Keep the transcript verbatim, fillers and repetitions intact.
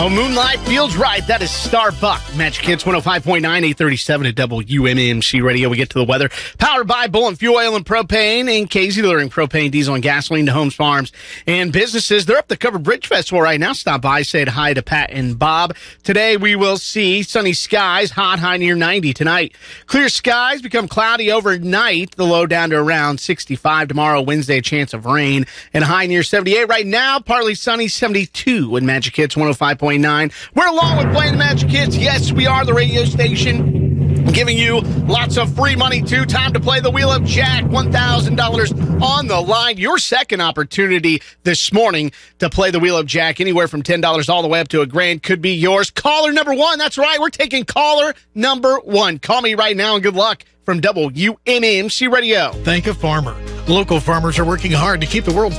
Oh, Moonlight feels right. That is Starbuck. Magic Hits one oh five point nine, eight thirty-seven at W M M C Radio. We get to the weather. Powered by Bullen Fuel Oil and Propane and Casey, delivering propane, diesel, and gasoline to homes, farms, and businesses. They're up the Covered Bridge Festival right now. Stop by, say hi to Pat and Bob. Today we will see sunny skies, hot, high near ninety tonight. Clear skies become cloudy overnight. The low down to around sixty-five. Tomorrow, Wednesday, a chance of rain and high near seventy-eight. Right now, partly sunny, seventy-two with Magic Hits one oh five point nine. We're along with playing the Magic Hits. Yes, we are the radio station giving you lots of free money, too. Time to play the Wheel of Jack. one thousand dollars on the line. Your second opportunity this morning to play the Wheel of Jack. Anywhere from ten dollars all the way up to a grand could be yours. Caller number one. That's right. We're taking caller number one. Call me right now and good luck from W M M C Radio. Think of Farmer. Local farmers are working hard to keep the world